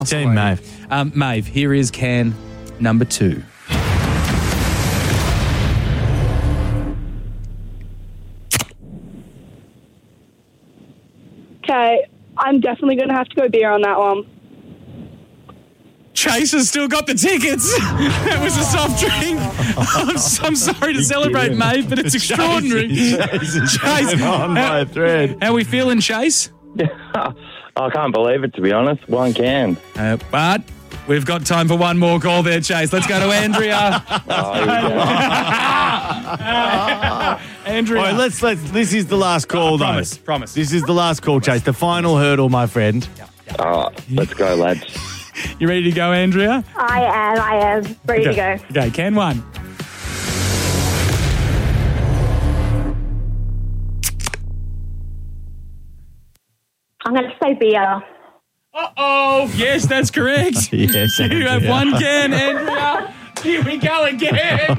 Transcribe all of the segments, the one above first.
Team Maeve. Maeve, here is can number 2. Okay, I'm definitely going to have to go beer on that one. Chase has still got the tickets. That was a soft drink. I'm sorry to celebrate, Maeve, but it's extraordinary. Chase on by a thread. How we feeling, Chase? I can't believe it, to be honest. One can. But we've got time for one more call there, Chase. Let's go to Andrea. Andrea. All right, let's. This is the last call, though. Promise. This is the last call, Chase. The final hurdle, my friend. Let's go, lads. You ready to go, Andrea? I am. Ready to go. Okay, can 1. I'm going to say beer. Uh-oh. Yes, that's correct. Yes, You have 1 can, Andrea. Here we go again.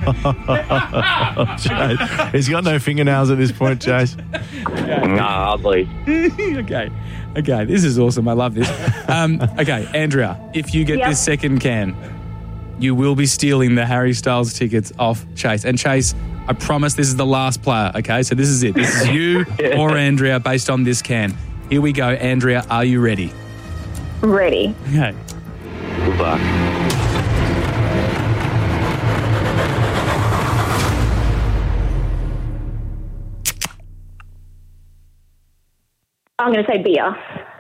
Chase. He's got no fingernails at this point, Chase. Nah, ugly. Okay, this is awesome. I love this. Okay, Andrea, if you get this second can, you will be stealing the Harry Styles tickets off Chase. And Chase, I promise this is the last player, okay? So this is it. This is you or Andrea based on this can. Here we go. Andrea, are you ready? Ready. Okay. Good luck. I'm going to say beer.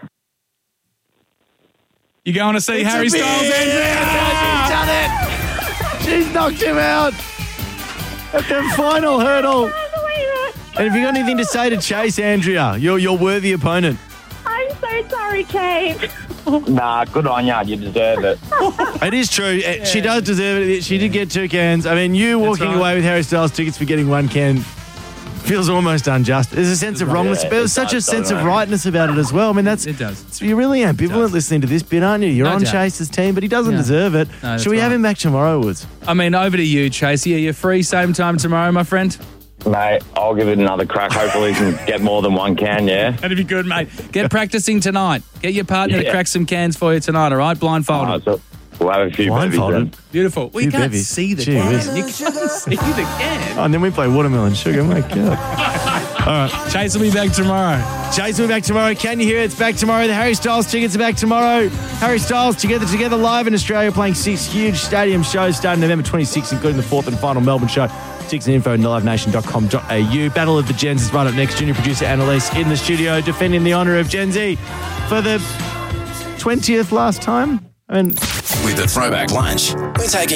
You going to see Harry Styles, Andrea? She's done it. She's knocked him out at the final hurdle. And have you got anything to say to Chase, Andrea? Your worthy opponent. I'm so sorry, Kate. Nah, good on ya. You deserve it. It is true. She does deserve it. She did get 2 cans. I mean, you walking away with Harry Styles tickets for getting 1 can feels almost unjust. There's a sense of wrongness, but there's such a sense of rightness about it as well. I mean, It does. You're really ambivalent listening to this bit, aren't you? You're on Chase's team, but he doesn't deserve it. No, Should we have him back tomorrow, Woods? I mean, over to you, Chase. Yeah, you're free same time tomorrow, my friend. Mate, I'll give it another crack. Hopefully you can get more than 1 can, yeah? That'd be good, mate. Get practicing tonight. Get your partner to crack some cans for you tonight, all right? Blindfolded. So we'll have a few Blindfolded? bevies Beautiful. Well, you Few can't bevies. see the Gee can. whiz. You can't see the can. Oh, and then we play watermelon sugar. My God. All right. Chase will be back tomorrow. Chase will be back tomorrow. Can you hear it? It's back tomorrow. The Harry Styles tickets are back tomorrow. Harry Styles Together live in Australia, playing 6 huge stadium shows starting November 26th, including the 4th and final Melbourne show. Tickets and info at livenation.com.au. Battle of the Gens is right up next. Junior producer Annalise in the studio defending the honour of Gen Z for the 20th last time. I mean, With the Throwback Lunch, we're taking